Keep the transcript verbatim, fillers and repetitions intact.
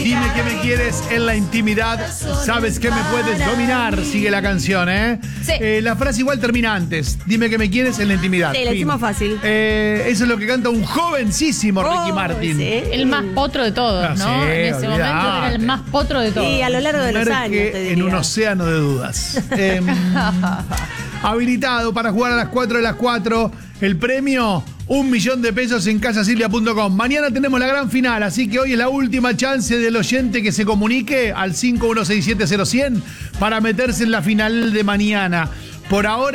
Dime que me quieres en la intimidad, sabes que me puedes dominar. Sigue la canción, ¿eh? Sí. Eh, la frase igual termina antes. Dime que me quieres en la intimidad. Sí, lo Fin. hicimos fácil. Eh, eso es lo que canta un jovencísimo Ricky Oh, Martin. sí. El más potro de todos, Ah, ¿no? sí, En ese olvidate. momento era el más potro de todos. Y a lo largo de los Sumerge años, te diría. en un océano de dudas. Eh, habilitado para jugar a las cuatro de las cuatro. El premio, un millón de pesos en casa silvia punto com. Mañana tenemos la gran final, así que hoy es la última chance del oyente que se comunique al cinco uno seis siete cero cien para meterse en la final de mañana. Por ahora.